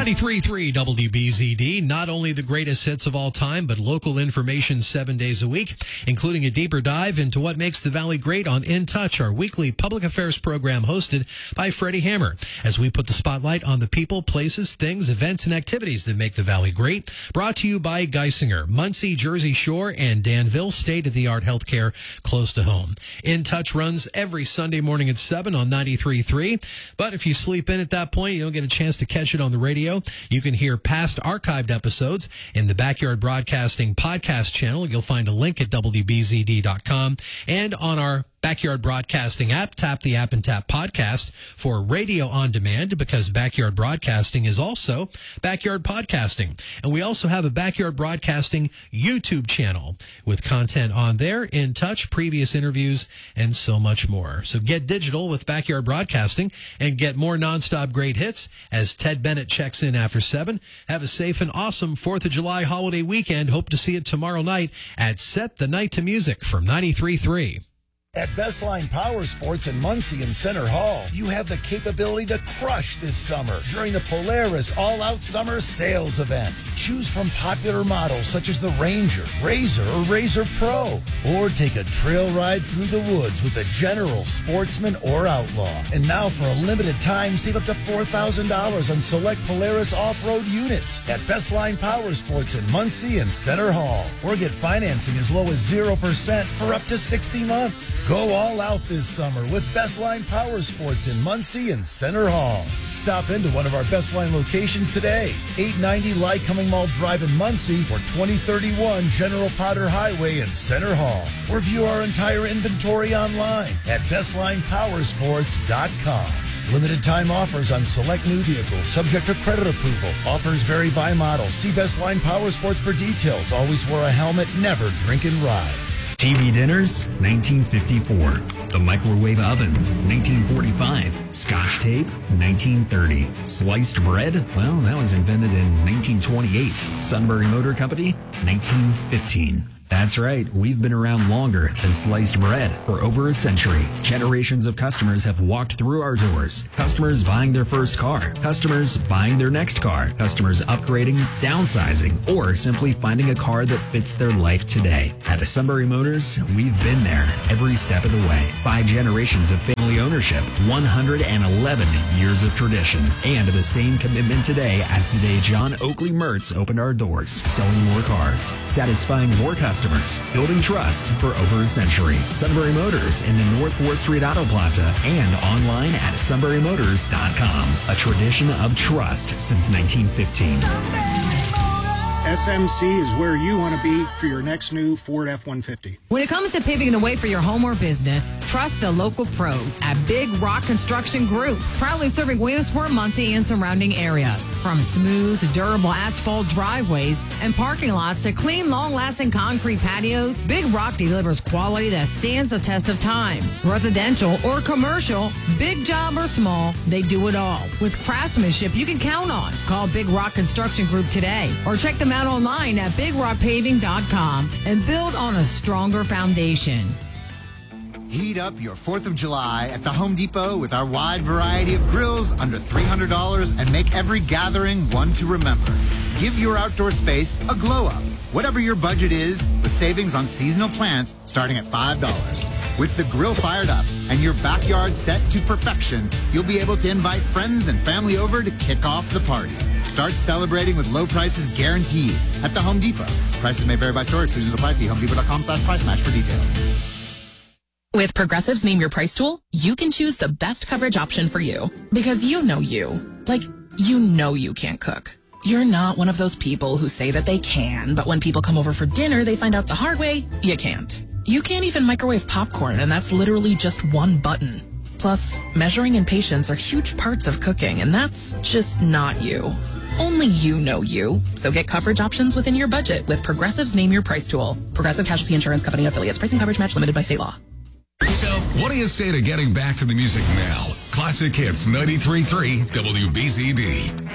93.3 WBZD, not only the greatest hits of all time, but local information 7 days a week, including a deeper dive into what makes the Valley great on In Touch, our weekly public affairs program hosted by Freddie Hammer, as we put the spotlight on the people, places, things, events, and activities that make the Valley great. Brought to you by Geisinger, Muncie, Jersey Shore, and Danville, state-of-the-art healthcare close to home. In Touch runs every Sunday morning at 7 on 93.3, but if you sleep in at that point, you don't get a chance to catch it on the radio. You can hear past archived episodes in the Backyard Broadcasting podcast channel. You'll find a link at WBZD.com, and on our Backyard Broadcasting app. Tap the app and tap podcast for radio on demand, because Backyard Broadcasting is also Backyard Podcasting. And we also have a Backyard Broadcasting YouTube channel with content on there, In Touch, previous interviews, and so much more. So get digital with Backyard Broadcasting and get more nonstop great hits as Ted Bennett checks in after 7. Have a safe and awesome 4th of July holiday weekend. Hope to see you tomorrow night at Set the Night to Music from 93.3. At Bestline Power Sports in Muncie and Center Hall, you have the capability to crush this summer during the Polaris All-Out Summer Sales Event. Choose from popular models such as the Ranger, Razor, or Razor Pro. Or take a trail ride through the woods with a General, Sportsman, or Outlaw. And now for a limited time, save up to $4,000 on select Polaris off-road units at Bestline Power Sports in Muncie and Center Hall. Or get financing as low as 0% for up to 60 months. Go all out this summer with Bestline Power Sports in Muncie and Center Hall. Stop into one of our Bestline locations today. 890 Lycoming Mall Drive in Muncie or 2031 General Potter Highway in Center Hall. Or view our entire inventory online at BestlinePowersports.com. Limited time offers on select new vehicles, subject to credit approval. Offers vary by model. See Bestline Power Sports for details. Always wear a helmet, never drink and ride. TV dinners, 1954. The microwave oven, 1945. Scotch tape, 1930. Sliced bread, well, that was invented in 1928. Sunbury Motor Company, 1915. That's right, we've been around longer than sliced bread. For over a century, generations of customers have walked through our doors. Customers buying their first car, customers buying their next car, customers upgrading, downsizing, or simply finding a car that fits their life today. At Sunbury Motors, we've been there every step of the way. 5 generations of family ownership, 111 years of tradition, and the same commitment today as the day John Oakley Mertz opened our doors, selling more cars, satisfying more customers, building trust for over a century. Sunbury Motors in the North 4th Street Auto Plaza and online at sunburymotors.com. A tradition of trust since 1915. SMC is where you want to be for your next new Ford F-150. When it comes to paving the way for your home or business, trust the local pros at Big Rock Construction Group, proudly serving Williamsport, Muncie, and surrounding areas. From smooth, durable asphalt driveways and parking lots to clean, long-lasting concrete patios, Big Rock delivers quality that stands the test of time. Residential or commercial, big job or small, they do it all. With craftsmanship you can count on. Call Big Rock Construction Group today or check them out online at BigRockPaving.com and build on a stronger foundation. Heat up your 4th of July at the Home Depot with our wide variety of grills under $300 and make every gathering one to remember. Give your outdoor space a glow up. Whatever your budget is, with savings on seasonal plants starting at $5. With the grill fired up and your backyard set to perfection, you'll be able to invite friends and family over to kick off the party. Start celebrating with low prices guaranteed at the Home Depot. Prices may vary by store. Exclusions apply. See HomeDepot.com/price match for details. With Progressive's Name Your Price tool, you can choose the best coverage option for you. Because you know you. Like, you know you can't cook. You're not one of those people who say that they can, but when people come over for dinner, they find out the hard way, you can't. You can't even microwave popcorn, and that's literally just one button. Plus, measuring and patience are huge parts of cooking, and that's just not you. Only you know you. So get coverage options within your budget with Progressive's Name Your Price tool. Progressive Casualty Insurance Company and affiliates. Pricing coverage match limited by state law. So, what do you say to getting back to the music now? Classic Hits 93.3 WBZD.